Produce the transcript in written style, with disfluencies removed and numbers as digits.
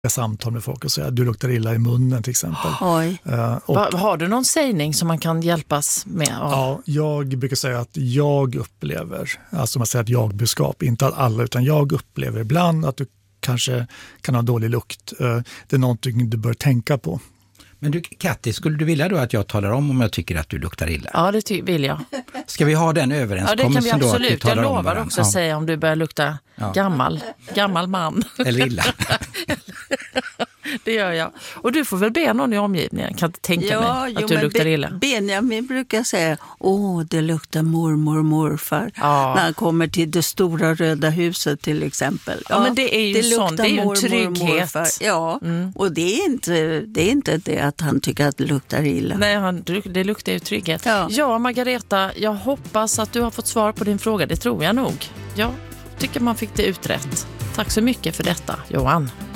samtal med folk och säga du luktar illa i munnen till exempel. Oj. Har du någon sägning som man kan hjälpas med? Ja, jag brukar säga att jag upplever, alltså man säger att jag-budskap, inte alla utan jag upplever ibland att du kanske kan ha dålig lukt. Det är någonting du bör tänka på. Men du, Katti, skulle du vilja då att jag talar om jag tycker att du luktar illa? Ja, det vill jag. Ska vi ha den överenskommelsen? Ja, det kan vi absolut. Då, att vi talar jag lovar om också att säga om du börjar lukta gammal man. Eller illa. Det gör jag. Och du får väl be någon i omgivningen. Kan inte tänka mig att du luktar illa. Benjamin brukar säga, det luktar mormor och morfar. Ja. När han kommer till det stora röda huset till exempel. Ja, men det är ju sånt. Det är ju en trygghet. Ja, och det är inte det att han tycker att det luktar illa. Nej, det luktar ju trygghet. Ja, Margareta, jag hoppas att du har fått svar på din fråga. Det tror jag nog. Jag tycker man fick det utrett. Tack så mycket för detta, Johan.